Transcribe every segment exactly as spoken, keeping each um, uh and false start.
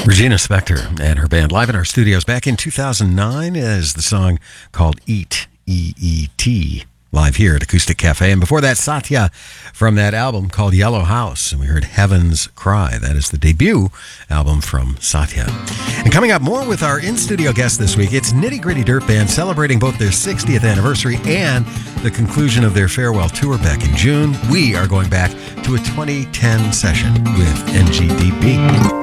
Regina Spektor and her band live in our studios back in two thousand nine as the song called Eat, E E T, live here at Acoustic Cafe. And before that, Satya from that album called Yellow House. And we heard Heaven's Cry. That is the debut album from Satya. And coming up, more with our in-studio guest this week, it's Nitty Gritty Dirt Band celebrating both their sixtieth anniversary and the conclusion of their farewell tour back in June. We are going back to a twenty ten session with N G D B.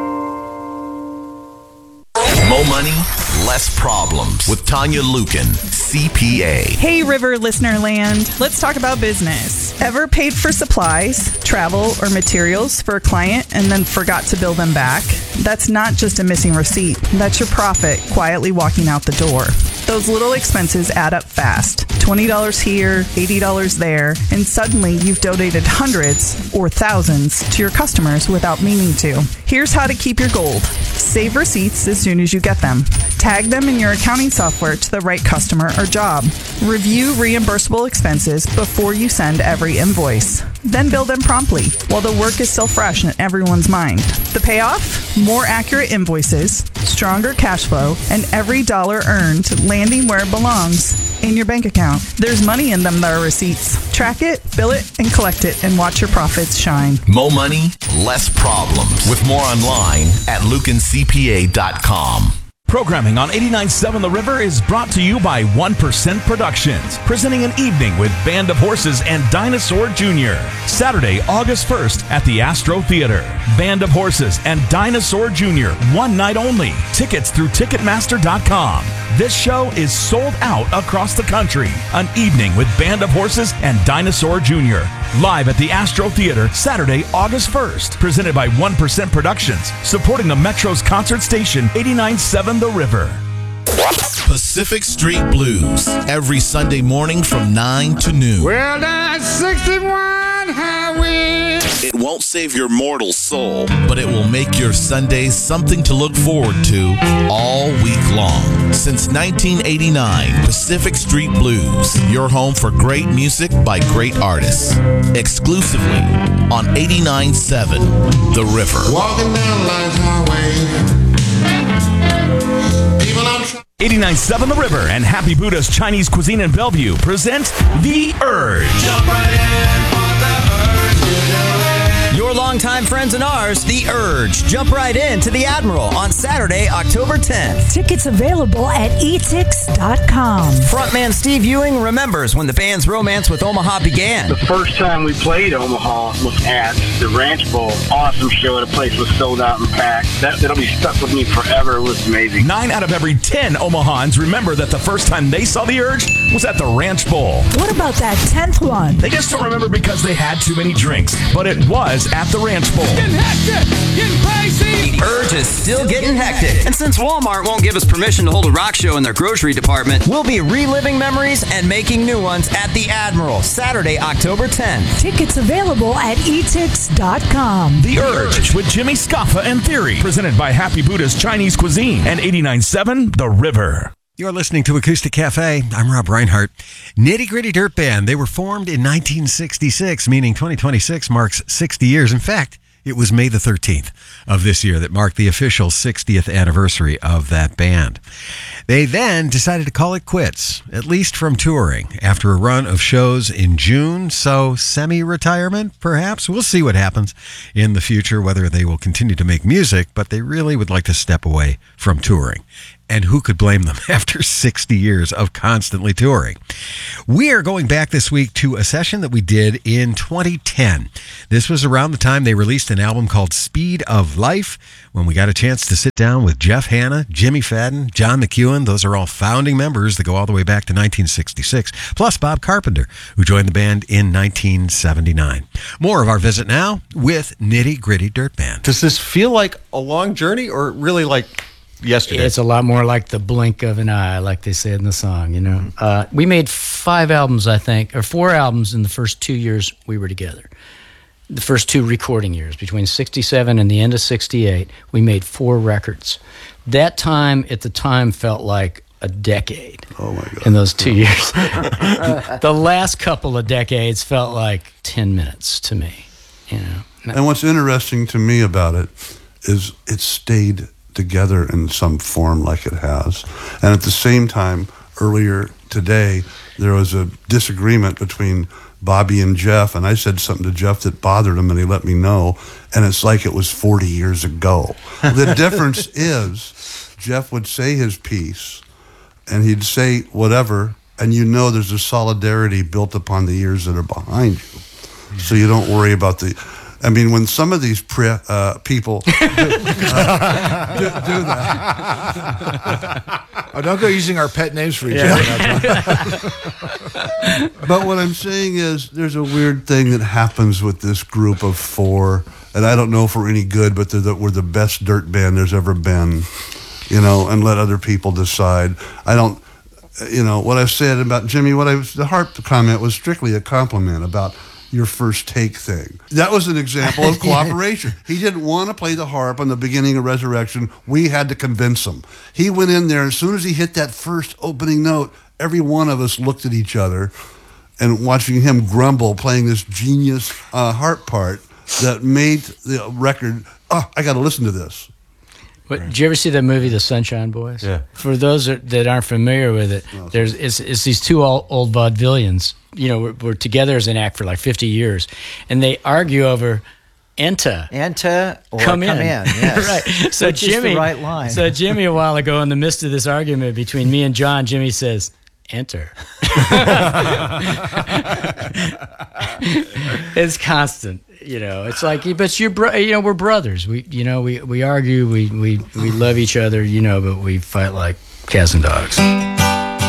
More money, less problems with Tanya Lukin, C P A. Hey, River Listener Land. Let's talk about business. Ever paid for supplies, travel, or materials for a client and then forgot to bill them back? That's not just a missing receipt. That's your profit quietly walking out the door. Those little expenses add up fast. twenty dollars here, eighty dollars there, and suddenly you've donated hundreds or thousands to your customers without meaning to. Here's how to keep your gold. Save receipts as soon as you get them. Tag them in your accounting software to the right customer or job. Review reimbursable expenses before you send every invoice. Then bill them promptly while the work is still fresh in everyone's mind. The payoff? More accurate invoices, stronger cash flow, and every dollar earned landing where it belongs, in your bank account. There's money in them that are receipts. Track it, bill it, and collect it, and watch your profits shine. More money, less problems. With more online at lukin c p a dot com. Programming on eighty-nine point seven The River is brought to you by one percent Productions, presenting an evening with Band of Horses and Dinosaur Junior Saturday, August first at the Astro Theater. Band of Horses and Dinosaur Junior, one night only. Tickets through ticketmaster dot com. This show is sold out across the country. An evening with Band of Horses and Dinosaur Junior Live at the Astro Theater, Saturday, August first. Presented by one percent Productions, supporting the Metro's concert station, eighty-nine point seven The River. Pacific Street Blues, every Sunday morning from nine to noon. Well, that's sixty-one highway. It won't save your mortal soul, but it will make your Sundays something to look forward to all week long. Since nineteen eighty-nine, Pacific Street Blues, your home for great music by great artists. Exclusively on eighty-nine point seven The River. Walking down Lines Highway. People I'm trying. eighty-nine point seven The River and Happy Buddha's Chinese Cuisine in Bellevue present The Urge. Jump right in for the urge to do it. Your longtime friends and ours, The Urge. Jump right in to the Admiral on Saturday, October tenth. Tickets available at e tix dot com. Frontman Steve Ewing remembers when the band's romance with Omaha began. The first time we played Omaha was at the Ranch Bowl. Awesome show. The place was sold out and packed. That, that'll be stuck with me forever. It was amazing. Nine out of every ten Omahans remember that the first time they saw The Urge was at the Ranch Bowl. What about that tenth one? They just don't remember because they had too many drinks, but it was at the Ranch Bowl. Getting hectic, getting crazy. The Urge is still getting hectic. And since Walmart won't give us permission to hold a rock show in their grocery department, we'll be reliving memories and making new ones at the Admiral, Saturday, October tenth. Tickets available at e tix dot com. The Urge with Jimmy Scoffa and Theory, presented by Happy Buddha's Chinese Cuisine and eighty-nine point seven The River. You're listening to Acoustic Cafe. I'm Rob Reinhart. Nitty Gritty Dirt Band. They were formed in nineteen sixty-six, meaning twenty twenty-six marks sixty years. In fact, it was May the thirteenth of this year that marked the official sixtieth anniversary of that band. They then decided to call it quits, at least from touring, after a run of shows in June. So semi-retirement, perhaps. We'll see what happens in the future, whether they will continue to make music, but they really would like to step away from touring. And who could blame them after sixty years of constantly touring? We are going back this week to a session that we did in twenty ten. This was around the time they released an album called Speed of Life, when we got a chance to sit down with Jeff Hanna, Jimmy Fadden, John McEwen. Those are all founding members that go all the way back to nineteen sixty-six, plus Bob Carpenter, who joined the band in nineteen seventy-nine. More of our visit now with Nitty Gritty Dirt Band. Does this feel like a long journey or really like yesterday? It's a lot more like the blink of an eye, like they said in the song, you know. Uh, we made five albums, I think, or four albums in the first two years we were together. The first two recording years, between sixty-seven and the end of sixty-eight, we made four records. That time, at the time, felt like a decade. Oh, my God. In those two years. The last couple of decades felt like ten minutes to me, you know. And what's interesting to me about it is it stayed together in some form like it has. And at the same time, earlier today, there was a disagreement between Bobby and Jeff, and I said something to Jeff that bothered him, and he let me know, and it's like it was forty years ago. The difference is Jeff would say his piece, and he'd say whatever, and you know there's a solidarity built upon the years that are behind you. So you don't worry about the... I mean, when some of these pre, uh, people do, uh, do, do that. Oh, don't go using our pet names for each Yeah. other. But what I'm saying is there's a weird thing that happens with this group of four, and I don't know if we're any good, but they're the, we're the best dirt band there's ever been, you know, and let other people decide. I don't, you know, what I've said about Jimmy, what I was, the harp comment was strictly a compliment about your first take thing. That was an example of cooperation. He didn't want to play the harp on the beginning of Resurrection. We had to convince him. He went in there, as soon as he hit that first opening note, every one of us looked at each other and watching him grumble, playing this genius uh, harp part that made the record, oh, I got to listen to this. But did you ever see that movie, The Sunshine Boys? Yeah. For those that, that aren't familiar with it, No, there's it's, it's these two old, old vaudevillians. You know, we're, we're together as an act for like fifty years, and they argue over "enter, enter, or come, come in." in, yes. Right. So Which is the Jimmy, right line. So Jimmy, a while ago, in the midst of this argument between me and John, Jimmy says, "Enter." It's constant. You know, it's like, but you're, bro- you know, we're brothers. We, you know, we, we argue, we, we, we love each other, you know, but we fight like cats and dogs.